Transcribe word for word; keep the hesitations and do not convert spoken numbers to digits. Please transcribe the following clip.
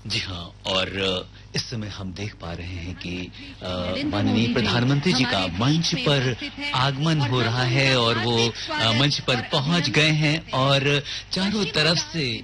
जी हाँ, और इस समय हम देख पा रहे हैं कि माननीय प्रधानमंत्री जी का मंच पर आगमन हो रहा है और वो मंच पर पहुंच गए हैं और चारों तरफ से